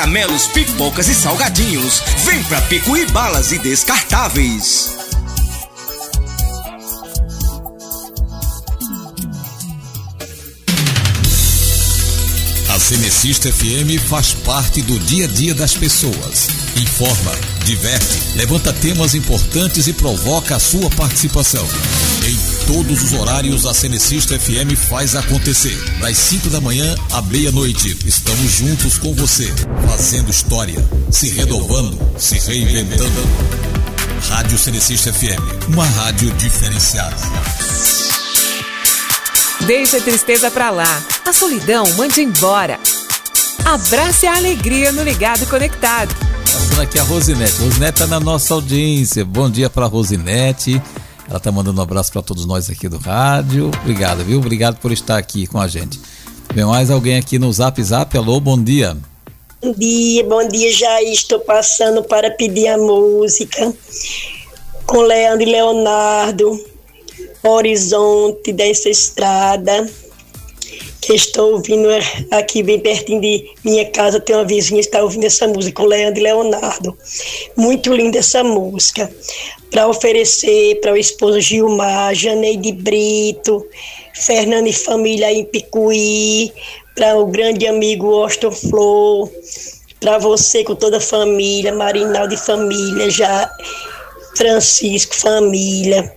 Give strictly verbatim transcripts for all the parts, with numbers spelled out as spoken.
caramelos, pipocas e salgadinhos. Vem pra Picuí Balas e Descartáveis. A Cenecista F M faz parte do dia a dia das pessoas. Informa, diverte, levanta temas importantes e provoca a sua participação. Em todos os horários, a Cenecista F M faz acontecer. Das cinco da manhã à meia-noite, estamos juntos com você, fazendo história, se renovando, se reinventando. Rádio Cenecista F M, uma rádio diferenciada. Deixa a tristeza pra lá, a solidão mande embora. Abrace a alegria no Ligado Conectado. Estamos aqui a Rosinete. Rosinete tá na nossa audiência. Bom dia pra Rosinete. Ela tá mandando um abraço para todos nós aqui do rádio. Obrigado, viu? Obrigado por estar aqui com a gente. Tem mais alguém aqui no Zap Zap? Alô, bom dia. Bom dia, bom dia, Jair. Estou passando para pedir a música com Leandro e Leonardo, Horizonte dessa estrada, que estou ouvindo aqui bem pertinho de minha casa. Tem uma vizinha que está ouvindo essa música com Leandro e Leonardo. Muito linda essa música. Para oferecer para o esposo Gilmar, Janeide Brito, Fernando e família em Picuí, para o grande amigo Austin Flor, para você com toda a família, Marinaldo e família, já Francisco família,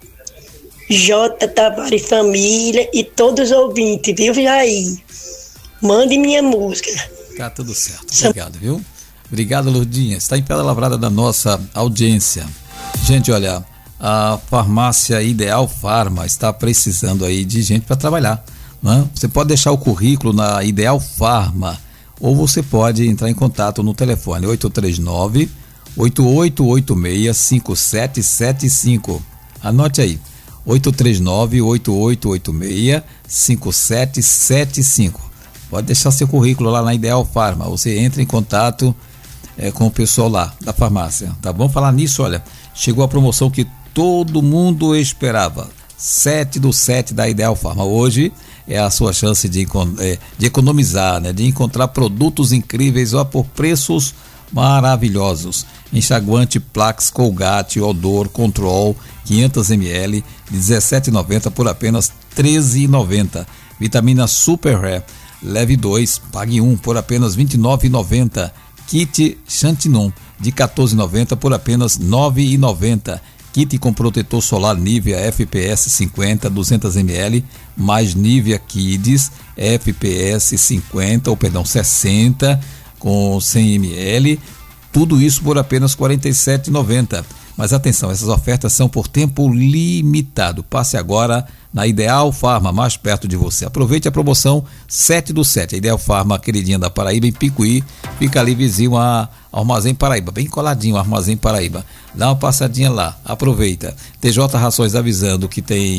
J. Tavares família e todos os ouvintes, viu, Jair? Mande minha música. Tá tudo certo, obrigado, viu? Obrigado, Lourdinha. Está em Pedra Lavrada da nossa audiência. Gente, olha, a farmácia Ideal Farma está precisando aí de gente para trabalhar, né? Você pode deixar o currículo na Ideal Farma ou você pode entrar em contato no telefone oito três nove, oito oito oito seis, cinco sete sete cinco. Anote aí, oito três nove, oito oito oito seis, cinco sete sete cinco. Pode deixar seu currículo lá na Ideal Farma, você entra em contato é, com o pessoal lá da farmácia, tá bom? Falar nisso, olha, chegou a promoção que todo mundo esperava, sete do sete da Ideal Farma. Hoje é a sua chance de, de economizar, né? De encontrar produtos incríveis, ó, por preços maravilhosos. Enxaguante Plax Colgate Odor Control quinhentos mililitros de dezessete reais e noventa centavos por apenas treze reais e noventa centavos. Vitamina Super Rare leve dois, pague um por apenas vinte e nove reais e noventa centavos. Kit Chantinon de quatorze reais e noventa centavos por apenas nove reais e noventa centavos. Kit com protetor solar Nivea F P S cinquenta, duzentos mililitros, mais Nivea Kids F P S cinquenta, ou perdão, sessenta, com cem mililitros. Tudo isso por apenas quarenta e sete reais e noventa centavos. Mas atenção, essas ofertas são por tempo limitado. Passe agora na Ideal Farma, mais perto de você. Aproveite a promoção sete do sete. A Ideal Farma, queridinha da Paraíba, em Picuí, fica ali vizinho a Armazém Paraíba, bem coladinho, Armazém Paraíba. Dá uma passadinha lá, aproveita. T J Rações avisando que tem